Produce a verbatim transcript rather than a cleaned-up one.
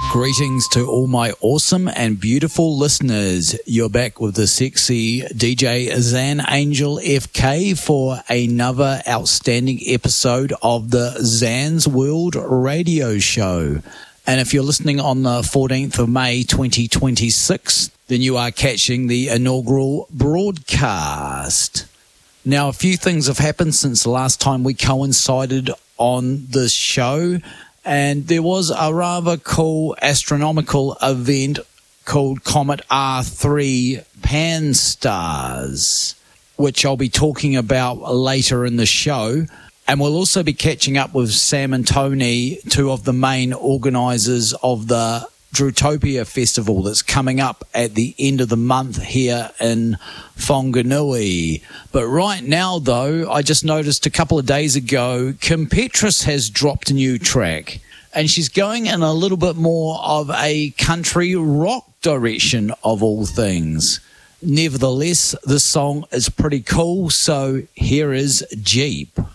Greetings to all my awesome and beautiful listeners. You're back with the sexy D J Zan Angel F K for another outstanding episode of the Zan's World Radio Show. And if you're listening on the fourteenth of May twenty twenty-six, then you are catching the inaugural broadcast. Now, a few things have happened since the last time we coincided on this show. And there was a rather cool astronomical event called Comet R three Pan-STARRS, which I'll be talking about later in the show. And we'll also be catching up with Sam and Tony, two of the main organisers of the Drutopia Festival that's coming up at the end of the month here in Whanganui. But right now, though, I just noticed a couple of days ago, Kim Petras has dropped a new track, and she's going in a little bit more of a country rock direction of all things. Nevertheless, this song is pretty cool, so here is Jeep.